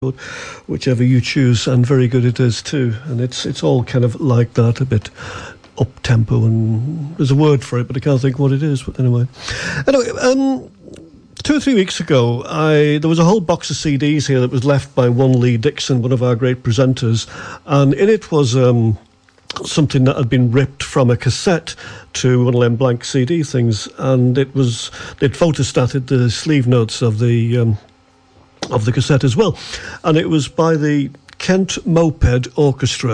whichever you choose, and very good it is too. And it's all kind of like that, a bit up tempo, and there's a word for it, but I can't think what it is. But anyway, 2 or 3 weeks ago, there was a whole box of CDs here that was left by one Lee Dixon, one of our great presenters, and in it was something that had been ripped from a cassette to one of them blank CD things, and they'd photostated the sleeve notes of the cassette as well, and it was by the Kent Moped Orchestra,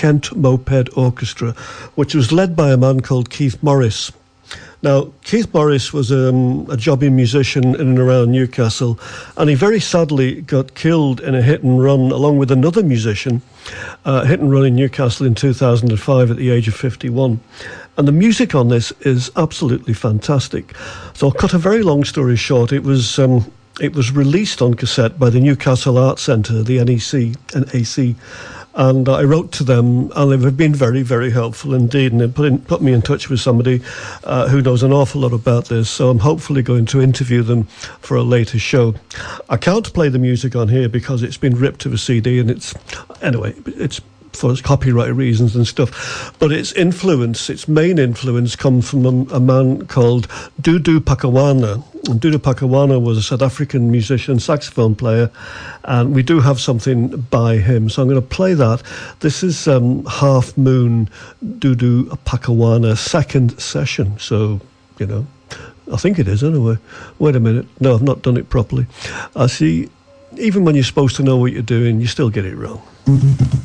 which was led by a man called Keith Morris. Now, Keith Morris was a jobbing musician in and around Newcastle, and he very sadly got killed in a hit and run along with another musician, hit and run in Newcastle in 2005 at the age of 51. And the music on this is absolutely fantastic. So I'll cut a very long story short. It was released on cassette by the Newcastle Arts Centre, the NAC, and I wrote to them, and they've been very, very helpful indeed, and they put me in touch with somebody who knows an awful lot about this, so I'm hopefully going to interview them for a later show. I can't play the music on here because it's been ripped of a CD, and it's for copyright reasons and stuff, but its main influence comes from a man called Dudu Pakawana. And Dudu Pakawana was a South African musician, saxophone player, and we do have something by him, so I'm going to play that. This is Half Moon, Dudu Pakawana, second session, so, I think it is anyway. Wait a minute, no, I've not done it properly. I see, even when you're supposed to know what you're doing, you still get it wrong.